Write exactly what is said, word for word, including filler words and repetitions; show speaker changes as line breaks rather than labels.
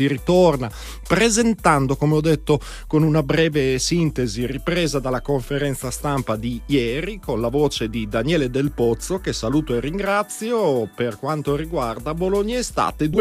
ritorna presentando, come ho detto, con una breve sintesi ripresa dalla conferenza stampa di ieri, con la voce di Daniele Del Pozzo, che saluto e ringrazio, per quanto riguarda Bologna Estate